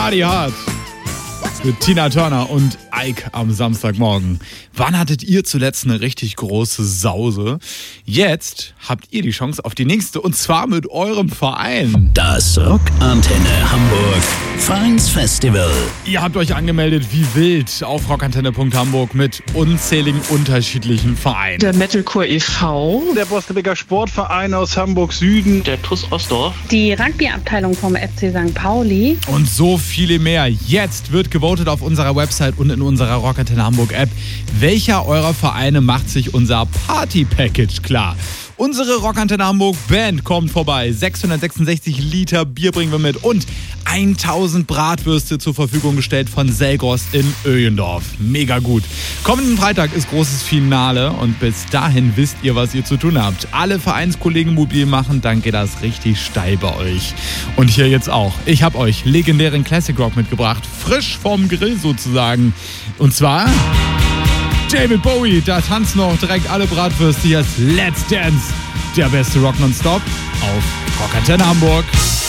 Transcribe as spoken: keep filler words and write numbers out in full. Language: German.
Party Hard mit Tina Turner und Ike am Samstagmorgen. Wann hattet ihr zuletzt eine richtig große Sause? Jetzt habt ihr die Chance auf die nächste und zwar mit eurem Verein. Das Rockantenne Hamburg Vereinsfestival. Ihr habt euch angemeldet wie wild auf rockantenne punkt hamburg mit unzähligen unterschiedlichen Vereinen. Der Metalcore e V, der Bostebecker Sportverein aus Hamburg Süden, der T U S Ostdorf, die Rugby-Abteilung vom F C Sankt Pauli und so viele mehr. Jetzt wird gewotet auf unserer Website und in unserer Rockantenne Hamburg App. Welcher eurer Vereine macht sich unser Party-Package klar? Unsere Rockantenne Hamburg Band kommt vorbei. sechshundertsechsundsechzig Liter Bier bringen wir mit und tausend Bratwürste zur Verfügung gestellt von Selgros in Öjendorf. Mega gut. Kommenden Freitag ist großes Finale und bis dahin wisst ihr, was ihr zu tun habt. Alle Vereinskollegen mobil machen, dann geht das richtig steil bei euch. Und hier jetzt auch. Ich habe euch legendären Classic Rock mitgebracht. Frisch vom Grill sozusagen. Und zwar David Bowie, da tanzen noch direkt alle Bratwürste. Hier ist Let's Dance, der beste Rock nonstop auf Rockantenne Hamburg.